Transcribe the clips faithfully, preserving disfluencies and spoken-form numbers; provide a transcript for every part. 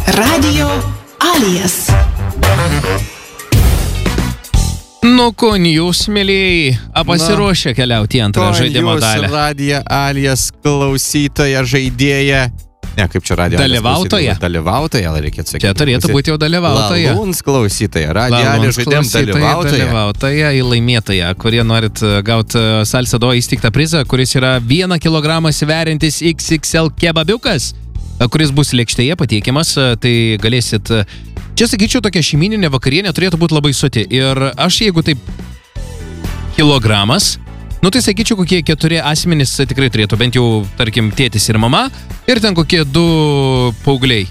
Radio Alijas. Nu, kon jūs, mėlyjei, pasiruošę keliauti į antrą žaidimo dalį? Kon jūs, Radio Alijas klausytoja, žaidėja. Ne, kaip čia Radio Alijas dalyvautoja? Dalyvautoja, reikėtų sakyti. Čia turėtų būti jau dalyvautoja. Lalūns klausytoja, Radio Alijas žaidėm dalyvautoja. Dalyvautoja į laimėtoją, kurie norit gauti Salsado įsteigtą prizą, kuris yra vieną kilogramą sveriantis iks iks el kebabiukas, kuris bus lėkštėje pateikiamas, tai galėsit... Čia, sakyčiau, tokia šeimyninė vakarienė turėtų būti labai soti. Ir aš, jeigu taip kilogramas, nu tai sakyčiau, kokie keturi asmenys tikrai turėtų, bent jau, tarkim, tėtis ir mama, ir ten kokie du paaugliai.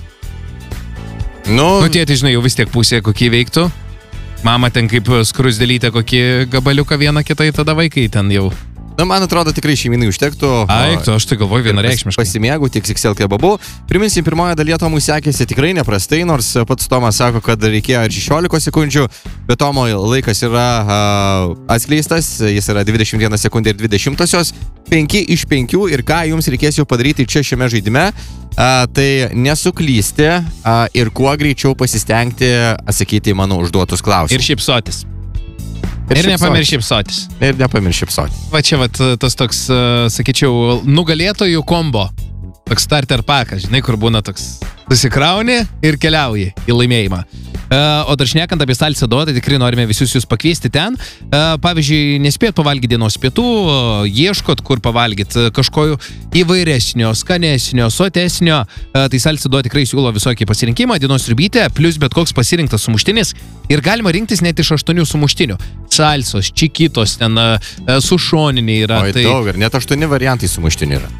Nu, nu tėtis, žinai, jau vis tiek pusė kokie veiktų. Mama ten kaip skrusdelytė kokį gabaliuką vieną kitai, tada vaikai ten jau... Na, man atrodo, tikrai šeiminai užtektų. Aiktų, aš tai galvoju vienareikšmiškai. Pasimėgauti iks iks el kebabu. Priminsim, pirmoje dalyje Tomui sekėsi tikrai neprastai, nors pats Tomas sako, kad reikėjo ir šešiolikos sekundžių, bet Tomo laikas yra uh, atskleistas, jis yra dvidešimt viena sekundė ir dvidešimtosios, penki iš penkių ir ką jums reikės jau padaryti čia šiame žaidime, uh, tai nesuklysti uh, ir kuo greičiau pasistengti atsakyti į mano užduotus klausimus. Ir šypsotis. Ir, ir nepamirš šypsotis. Ir nepamirš šypsotis. Va čia vat, tas toks, sakyčiau, nugalėtojų kombo. Toks starter pakas, žinai, kur būna toks susikrauni ir keliauji į laimėjimą. O dar šnekant apie Salsado, tai tikrai norime visus jūs pakviesti ten. Pavyzdžiui, nespėt pavalgyti dienos pietų, ieškot, kur pavalgyti kažko įvairesnio, skanesnio, sotesnio. Tai Salsado tikrai siūlo visokį pasirinkimą, dienos sriubytę, plus bet koks pasirinktas sumuštinis. Ir galima rinktis net iš aštuonių sumuštinių. Salsos, čikitos, ten su šoniniai yra. Oi, tai... daug, ir net aštuoni variantai sumuštinių yra.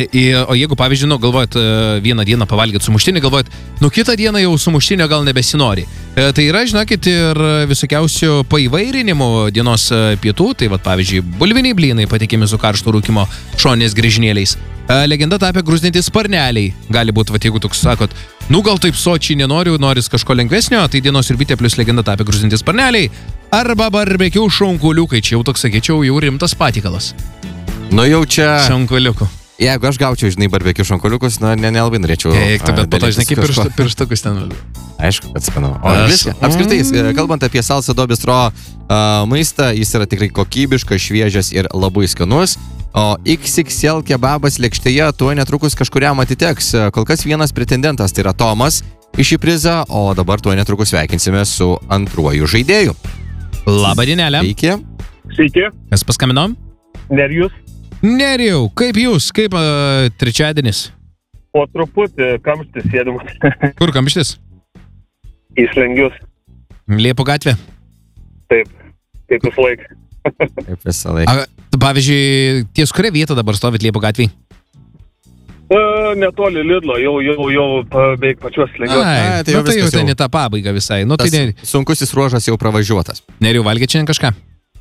O jeigu, pavyzdžiui, nu, galvojat vieną dieną pavalgyti sumuštinį, galvojat, nu kitą dieną jau sumuštinio gal nebesinori. Tai yra, žinokit, ir visokiausių paįvairinimų dienos pietų, tai vat, pavyzdžiui, bulviniai blynai patikimi su karšto rūkimo šonės grįžinėliais. Legenda tapę grūzdinti sparneliai. Gali būti, vat, jeigu toks sakot, nu gal taip sočiai nenoriu, noris kažko lengvesnio, tai dienos sriubytė plus legenda tapę grūzdinti sparneliai. Arba barbekių šonkuliukai, čia jau toks, sakyčiau, jau rimtas patikalas. Nu jau čia... Šonkuliukų. Jeigu aš gaučiau, žinai, barbekių šonkoliukus, nu, ne, nelabai norėčiau. Eiktų, bet po to, žinai, kaip pirštu, pirštukus ten. Aišku, kad skanu. O viską. Apskritai, kalbant apie Salsado bistro uh, maistą, jis yra tikrai kokybiškas, šviežias ir labai skanus. O iks iks el kebabas lėkštėje tuo netrukus kažkuriam atiteks. Kol kas vienas pretendentas, tai yra Tomas, iš šį prizą, o dabar tuo netrukus sveikinsime su antruoju žaidėju. Labą dienelę. Sveiki. Sveiki. Kas paskaminom? Nerijus. Nerijau, kaip jūs? Kaip uh, trečiadienis? Po truputį kamštis sėdimas. Kur kamštis? Į Slengius. Liepų gatvė? Taip, kaip visą laiką. Kaip visą laiką. A, pavyzdžiui, ties kuria vieta dabar stovit Liepų gatvėj? Uh, netoli Lidlo, jau, jau, jau beveik pačios Slengius. Ai, tai jau nu, tai jau viskas ten jau. į tą pabaigą visai. Nu, Tas tai ne... sunkusis ruožas jau pravažiuotas. Nerijau, valgėt šiandien kažką?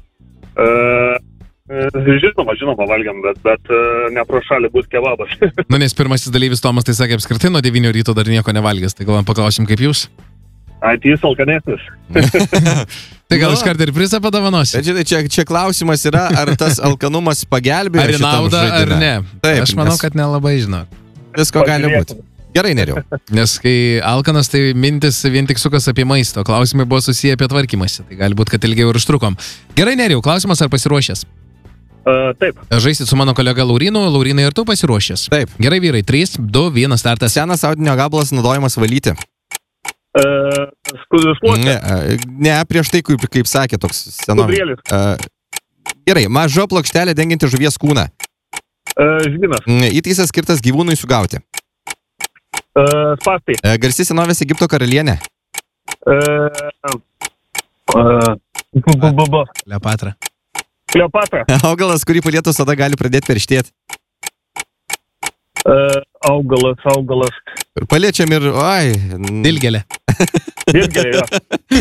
Uh, žinoma, žinoma, valgiam, bet, bet uh, ne pro šalį bus kebabas. Nu, nes pirmasis dalyvis Tomas tai sakė apskritai nuo devynių ryto dar nieko nevalgęs. Tai galvam paklausim, kaip jūs? Ai, tai jis alkanesnis. Tai gal iš karto ir prizą padovanosi? Bet žinai, čia, čia klausimas yra, ar tas alkanumas pagelbėjo Ar į šitam naudą, ar žaidime. ne? Taip, Aš manau, nes kad nelabai žinau. visko gali būti. Gerai, Neriau. Nes kai alkanas, tai mintis vien tik sukas apie maisto. Klausimai buvo susiję apie tvarkymąsi. Tai gali būti, kad ilgiau ir užtrukom. Gerai, Neriau, klausimas ar pasiruošęs? Uh, taip. Žaisit su mano kolega Laurinu. Laurinai, ir tu pasiruošęs? Taip. Gerai, vyrai. trys, du, vienas startas. Senas audinio gabalas naudojamas valyti. Uh, Skudusluotė. Ne, ne, prieš tai, kaip, kaip sakė toks senovės. Skudrėlis. Uh, gerai, maža plokštelė dengianti žuvies kūną. Uh, žvynas. Įtaisas skirtas gyvūnui sugauti. Uh, spastai. Uh, garsi senovės Egipto karalienė. Uh, uh, bu, bu, bu. Kleopatra. Kleopatra. Augalas, kurį palietus tada gali pradėti perštėti. Uh, augalas, augalas. Ir paliečiam ir, oi. Dilgelė. Dilgelė, jo.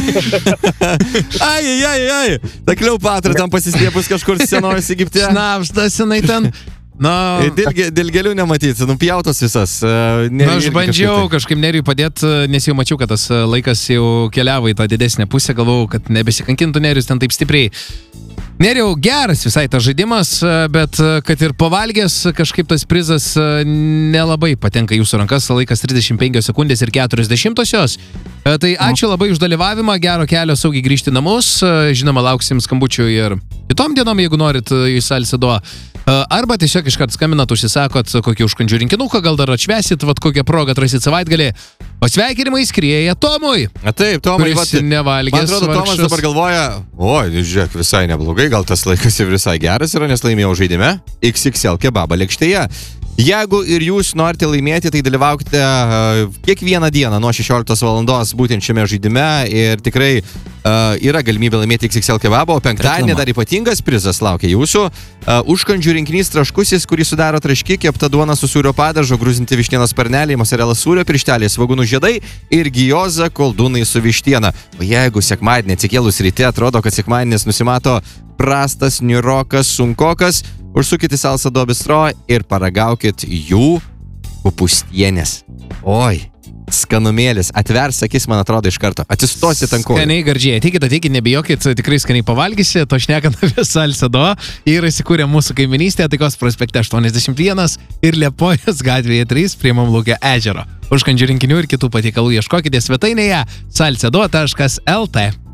Ai, ai, ai, ai. Ta Kleopatra tam pasislėpus kažkur senovės Egipte. Snapštas, jinai ten. Na, Dilge, dilgelių nematyti, nupjautos visas. Uh, na, aš bandžiau kažkaip Nerijui padėti, nes jau mačiau, kad tas laikas jau keliavo į tą didesnę pusę, galvojau, kad nebesikankintų Nerijus ten taip stipriai. Neriau, geras visai tas žaidimas, bet kad ir pavalgęs, kažkaip tas prizas nelabai patenka jūsų rankas, laikas trisdešimt penkios sekundės ir keturiasdešimtosios. Tai ačiū labai už dalyvavimą, gero kelio saugiai grįžti namus, žinoma, lauksim skambučių ir kitom dienom, jeigu norit į Salcedo. Arba tiesiog iškart skambinat, užsisakot kokį užkandžių rinkinuką, gal dar atšvesit, vat kokią progą atrasit savaitgalį. O sveikinimai skrieja Tomui. A, taip, Tomai, kuris vat, nevalgęs. Man atrodo, Tomas vargšas. dabar galvoja, oi, žiūrėk, visai neblogai, gal tas laikas ir visai geras yra, nes laimėjau žaidime iks iks el kebabą lėkštėje. Jeigu ir jūs norite laimėti, tai dalyvaukite uh, kiekvieną dieną nuo šešioliktos valandos būtent šiame žaidime ir tikrai uh, yra galimybė laimėti iks iks el kebabą, o penktadienį dar ypatingas prizas laukia jūsų. Uh, užkandžių rinkinys traškusis, kurį sudaro traški, kepta duona su sūrio padažo, gruzinti vištienos sparneliai, mozzarella sūrio pirštelės, svogūnų žiedai ir gioza koldūnai su vištiena. O jeigu sekmadienį atsikėlus ryte atrodo, kad sekmadienis nusimato prastas, niurokas, sunkokas, užsukite Salcedo bistro ir paragaukit jų kupustienės. Oi, skanumėlis, atvers akis, man atrodo, iš karto. Atsistosit ant kojų. Skaniai gardžiai, ateikit, ateikit, nebijokit, tikrai skaniai pavalgysi, to šnekant apie Salcedo ir įsikūrė mūsų kaiminystėje, Taikos prospekte aštuoniasdešimt vienas ir Liepojos gatvėje trys prie Mamlūkio ežero. Užkandžių rinkinių ir kitų patiekalų ieškokite svetainėje salcedo taškas el tė.